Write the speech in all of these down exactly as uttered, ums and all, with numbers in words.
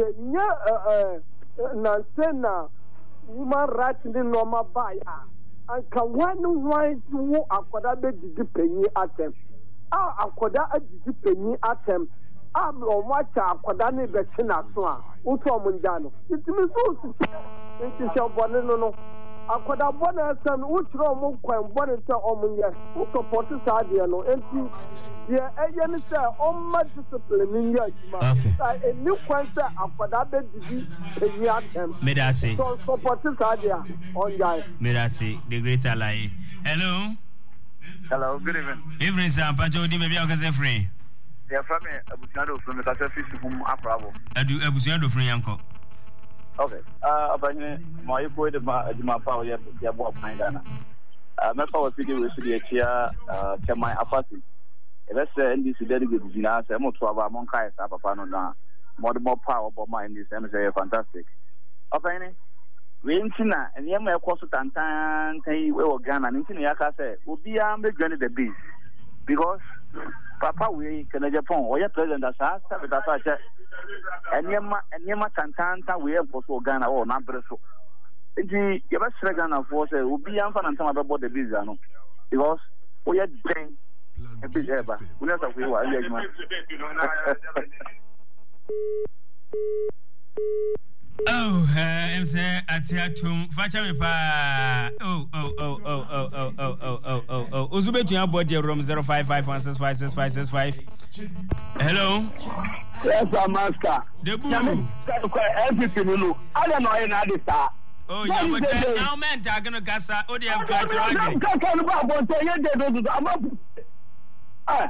nya na sena human rights ni normal baya anka one one wo akoda be didi panyi atem a akoda adidi panyi atem a o wacha akoda ne be sina so a wo so mo nja no itimi so so nti se bone no no akoda bone san wo tro mo kwan bone te o mo ye wo support sa de no enti ye eye ni se o ma discipline ni ya juma sa eni kwan se akoda be didi panyi atem me da say so support sa de on jai me da say the great ally. Hello. Hello, good evening. Evening, sir. Pacho, di maybe I can say free. Yeah, from me, Abusiado from the Cafe from Apravo. I do Abusiado free, uncle. Okay. Uh, but my boy, the my power, yeah, yeah, boy, my Ghana. Uh, my power city was the here, uh, to my apartment. Let's say in this delegate, you know, I'm not to have a monkai, Papa, no, more more power, but my in this, I'm saying fantastic. Okay. We intina and the M L Tantan, we were Ghana, and in Yaka said, will be am the journey the beast because Papa, we can Japan or your president as us, but as I said, and Yama and Yama Tantan, we have for Ghana or number so. The Yabas Ghana force will be am for Antama about the visa, no, because we are doing a bit ever. We never we were. Oh, I'm saying at home. Facha me pa. Oh, oh, oh, oh, oh, oh, oh, oh, oh, oh, oh. Uzube to your body room zero five five one six five six five six five. Hello. Yes, master. The boo. Everything you know. I don't know any other star. Oh, yeah, but now man talking to Casa. Oh, they have got to I'm talking about what you did. I'm up. Ah.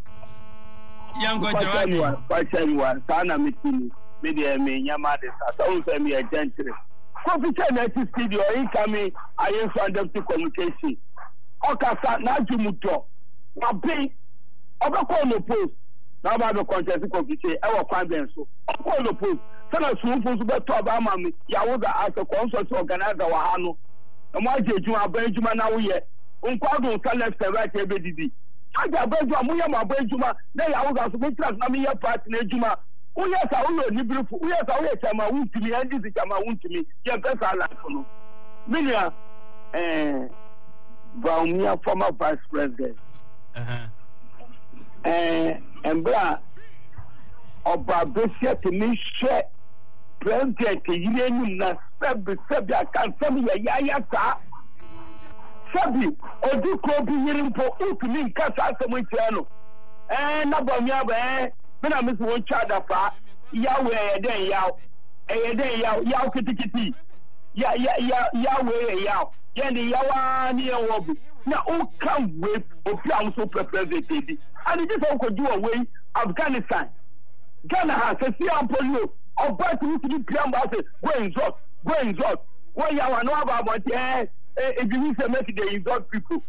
Young got to one. Watch anyone. Sana meeting. Media me Yamada, so send me a gentry. Coffee Channel studio, incoming, I am for adaptive communication. Okasa, Najimuto, Wapi, Obakono Post, now about the contest of the our conference. Obakono Post, Sana Sufu, but Obama, Yahuda as a consult organizer, Wahano, and why did you have Benjamin now yet? Unquado, Caleb, the right every day. I got Benjamin, my Benjamin, then I was also making a mere part in Juma. Oh yes, I will be beautiful. Yes, I will tell my wound to me, and this is my wound to me. Yeah, that's our life for you. Milia, eh, Baumia, former vice president. Uh-huh. Eh, and blah, or Barbacia to me, share president, you know, Sabi, Sabi, I can't tell me a yaya, Sabi, or do Kobe hearing for Ukumi, Casa, Samuel, and Nabamia, eh. When I miss one child of Yahweh, then Yaw, a day Yaw, Yaw Kitty, Ya Ya Ya Yahweh, Yaw, Yandy Yawa near Wobby. Now, all come with Opiam super president, and it is all could do away Afghanistan. Ghana has a Siam Polo, or but to be Piam Basset, going up, going up. Why you are not about if you miss a message, they insult people.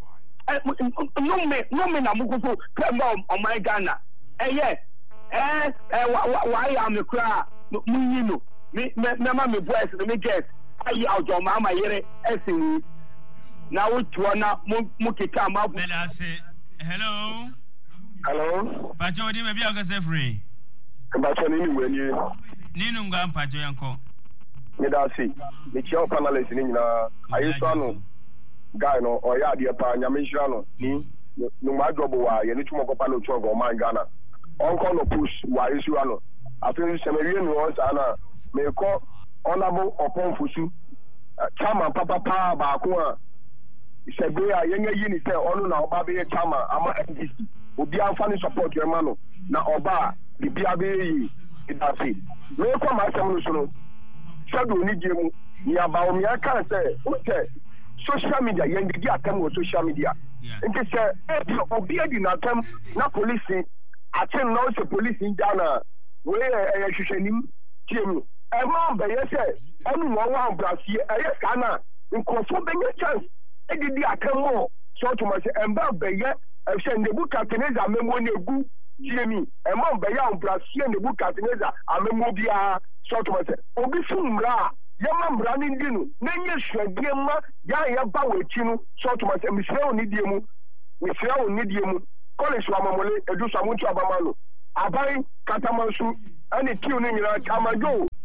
No man, no man, I'm going to come on my Ghana. And yes. Eh, eh, why am the cry? You know, me, me, me, boys, me guess. I out your mama here, essing. Now, which one up, Muki come up. Let us say hello. Hello, Pacho, do maybe I can say free. But when you Ninunga, Pacho, uncle. Medasi, the child panelist in I used to know Gano or Yadia Panyamishano, no matter what, you need to mock up on the trunk of my Ghana. Uncle no push why is you ano I think Samarian was ana me call honorable upon fusu chama papa pa ba ko a se be a yenga yini se onu na oba be chama ama N D C obi amfa ni support your man na oba bibia be yi idase me ko ma asem no so no shadow ni gemu ya ba o mi aka se o te social media yen di atam wo social media nti se obi adi na atam na police I tell now the police in Ghana where a shushanim, Jim, a man by yourself, only one brass here, a yes, Ghana, in conforming a chance. I did the Akamo, so to myself, and Bob Bayer, I send the book at Teneza, Memonia Goo, Jimmy, a man by young brass here in the book at Teneza, a Memodia, so to myself, Obisum Ra, Yaman Branding Dinu, Nanya Shagama, Yaya Bawa Chino, so to myself, Michelle Nidium, Michelle Nidium. College Wamamole, Edu Samutu Abamano, Abai, Katamansu, and the tuning in Kamajo,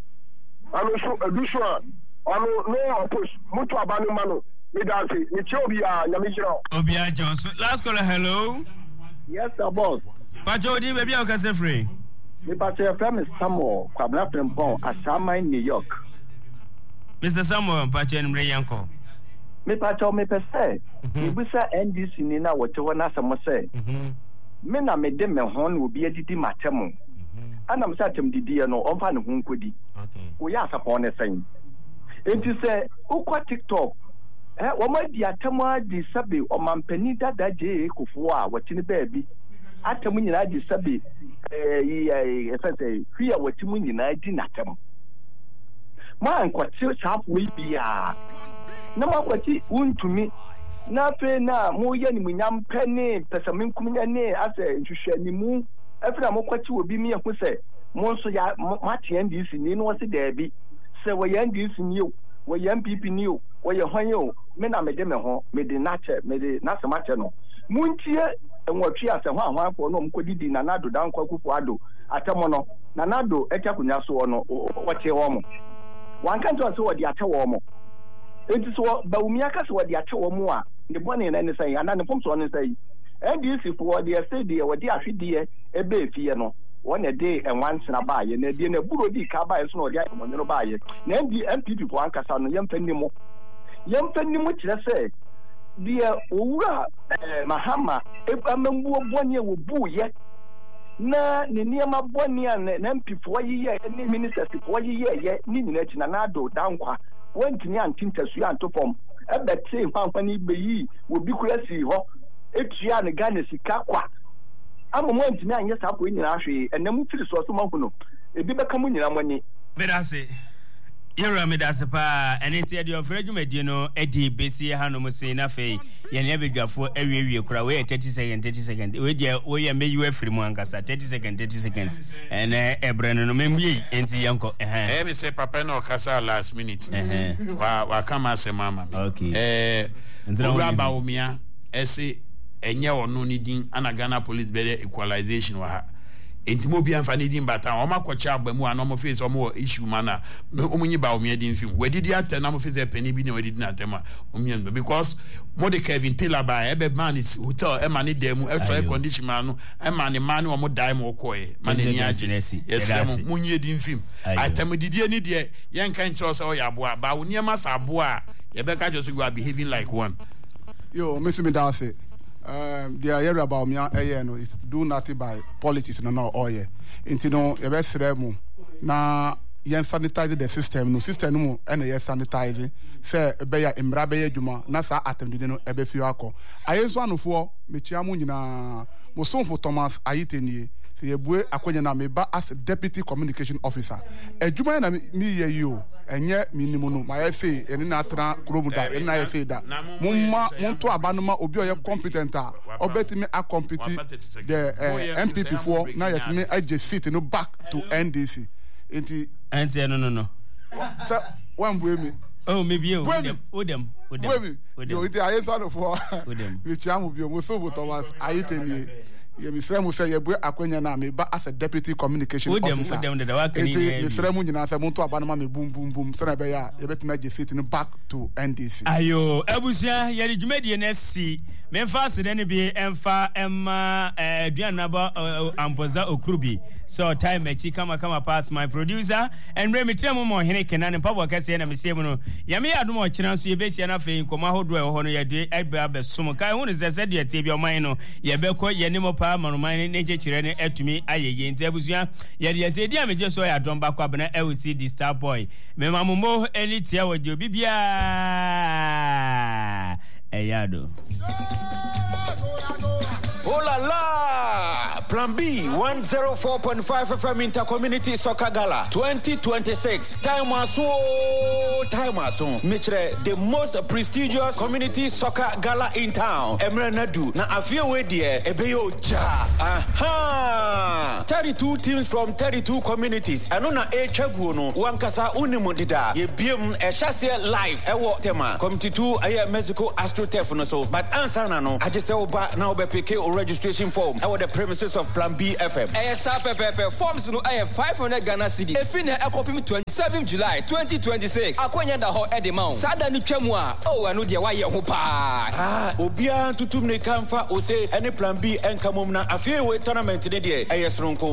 ano so adusua ano no oppose mutu abanu mano me da say ni che obi a nyamijira obi a Johnson last caller hello yes sir boss Pacho di baby o ka se free me Pacho from Samuel Kwabna Frempon Asama in New York Mister Samuel Pacho en Mreyanko me Pacho me pese me bisa N D C ni na wote wona asamo se me na me de me hon obi adidi matemu ana me sa tem didi no onfa ne ho nkodi okay wo ya asapon ne sen enti se ukwa TikTok eh wo ma di atemu adi sabe o mampani dada je kofo a wote ne baabi atemu nyina adi sabe eh yi efese hia wote mu nyina adi natem ma nkwati sapo bia na makwati untumi na fe na mo ye ni munyam pene pesamin kumnya ne ase nhwehwani mu afira mo kwati obi mi ehun se mo nso ya mate N D C ni no se daabi se wo N D C ni o wo N P P ni o wo ye hwan o me na me de me ho me de na che me de na se mache no muntie enwatwi ase ho ahwan afo no mkodidi na nado dan kwakufu ado atemo no na nado etakunya so no wote wo mo wanka nto so wo di ate wo mo enti so baumi aka so wo di ate wo mo a ne bone na ne sai ana ne pomso ne sai N D C for the say wo di ahwede ebe efie no wona de enwansena baaye na de na buro di ka baaye so no de amonyo baaye na N P P for ankasa no yemfanimo yemfanimo kire say de owura mahama ebamambuo bone wo buye na ne niema bone a na M P for yiye ni ministers for yiye ni nyina chi na nado dankwa wantini antintasu antopom ebete fanfani beyi wo bi kura si ho etua ne Ghana sika kwa amomo ntini anye sapo nyina ahwe enam tiri so so mahuno ebi beka mu nyina mani bedase yera medase pa enenti ade ofre dwumadi no edi besi ha no musin na fe ye ne bedwafo awiewie kura we thirty seconds thirty seconds we dia we ye meyu afiri mu ankasa thirty seconds thirty seconds ene ebre no membi enti yanko eh eh me say papa no kasa last minute eh wa wa kama se mama me okay eh ura baumia ese enye ono ni din ana Ghana police be equalization wa ha enti mo bi anfa ni din bata o makocha agbamu ana mo face o mo issue mana o munyi ba o mi din film wedidi ate na mo face penny bi na wedidi na tema o mi because mo de Kevin Taylor ba e be man is hotel e man dem e try condition man no e man man o mo die mo koe man ni aje yes mo munyi din film atem didi ni de yen kan cho se o ya boa ba wo niam asa boa ye be ka just you are behaving like one yo miss me down say um the area about me eh no is do nothing by politics no no oh yeah into no e be sere mu na yen sanitize the system no system no e na yen sanitize say e be ya imra be ya djuma na sa atemde no e be fi akọ ayeso anofo me chia mu nyina mo sonfo Thomas Ayitenie se ye bue akonya na me ba as deputy communication officer adjuma na mi ye yo enye minimum no my fa eni na atra kromu da eni na fa da mumma muntu abanuma obi oye competent a obetimi a compete the uh, M P P for na yetimi age seat no back to N D C enti enti no no no so one boy me oh maybe you odem odem odem yo iti aye so for odem we chiamu bi mo so Thomas Ayitenie ye mi fremu say ye bue akwanya na me ba as a deputy communication officer odem de wa kan ni mi fremu nyina say monto abanoma me boom boom boom so na be ya ye betime age fit no back to N D C ayo abusia ye de dwumadi na si me fa se de ne bi emfa emma eh duanaba ampoza okrubi so time echi kama kama pass my producer and remi tremu mo hene kenan pabo kase na me sie mu no ya me adom o kina so ye be sia na fe nkoma hodo e ho no ye de eba besom kai hu ne zeze de tie bi o man no ye be ko ye ne mo pa manuman ne je kire ne atumi ayeye nti abusua ye de se di ameje so ya don ba kwa bena L C D Star Boy me mamumo eni tie wo de obi bia eyado Oh la la! Plan B one oh four point five F M Intercommunity Soccer Gala twenty twenty-six. Time aso, time aso. Mitre the most prestigious community soccer gala in town. Emre Nadu na afia we die ebeyo ja. Aha! thirty-two teams from thirty-two communities. Ano na e twaguo no wankasa unimu dida. Ye biem e chase live ewo tema. Committee two aye Mexico AstroTurf no so. But answer na no aje se oba na obepeke registration form. I want the premises of Plan B F M. A S A P P P forms no I have five hundred Ghana cedis. If in a copy twenty seventh July twenty twenty-six. Akwanya da ho edemount. Sada ni twemu a o anu de waye ho pa. Ah, obia tutum ne kamfa o se any plan B enkamom na afie we tournament ne de eyesronko